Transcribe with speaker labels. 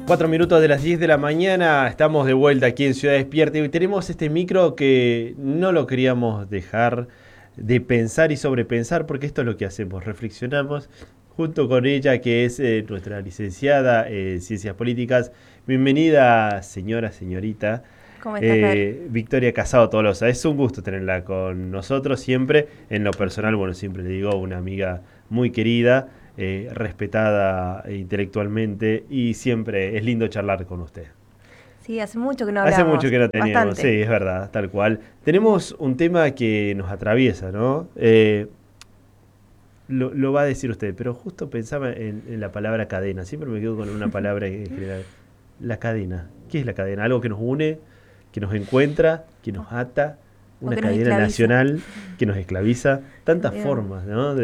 Speaker 1: 4 minutos de las 10 de la mañana, estamos de vuelta aquí en Ciudad Despierta y tenemos este micro que no lo queríamos dejar de pensar y sobrepensar, porque esto es lo que hacemos, reflexionamos junto con ella, que es nuestra licenciada en Ciencias Políticas. Bienvenida, señorita.
Speaker 2: ¿Cómo estás, Fer?
Speaker 1: Victoria Casado Tolosa, es un gusto tenerla con nosotros siempre. En lo personal, bueno, siempre le digo, una amiga muy querida, respetada intelectualmente, y siempre es lindo charlar con usted.
Speaker 2: Sí, hace mucho que no
Speaker 1: Hace mucho
Speaker 2: hablamos,
Speaker 1: que no teníamos, sí,
Speaker 2: bastante.
Speaker 1: es verdad, tal cual. Tenemos un tema que nos atraviesa, ¿no? Lo va a decir usted, pero justo pensaba en la palabra cadena. Siempre me quedo con una palabra en general. La cadena. ¿Qué es la cadena? Algo que nos une, que nos encuentra, que nos ata,
Speaker 2: O
Speaker 1: una
Speaker 2: que nos
Speaker 1: cadena
Speaker 2: esclaviza.
Speaker 1: nacional que nos esclaviza. Tantas
Speaker 2: Bien.
Speaker 1: formas, ¿no?